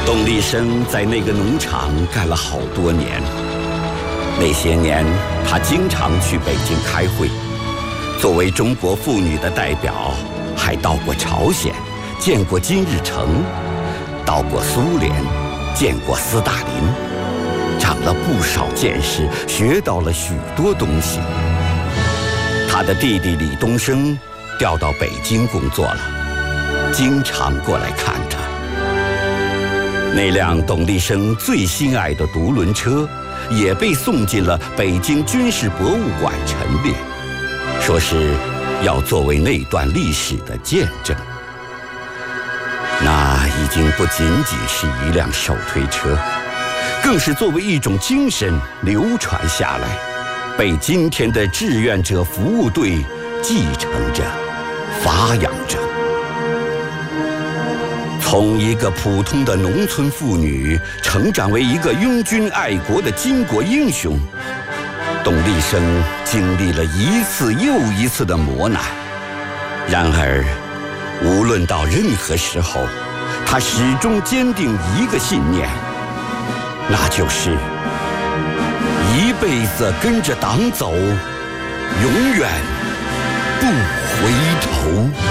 董立生在那个农场干了好多年，那些年他经常去北京开会，作为中国妇女的代表，还到过朝鲜，见过金日成，到过苏联，见过斯大林，长了不少见识，学到了许多东西。他的弟弟李东生调到北京工作了，经常过来看他。那辆董立生最心爱的独轮车也被送进了北京军事博物馆陈列，说是要作为那段历史的见证。那已经不仅仅是一辆手推车，更是作为一种精神流传下来，被今天的志愿者服务队继承着、发扬着。从一个普通的农村妇女成长为一个拥军爱国的巾帼英雄，董立生经历了一次又一次的磨难。然而，无论到任何时候，他始终坚定一个信念，那就是一辈子跟着党走，永远不回头。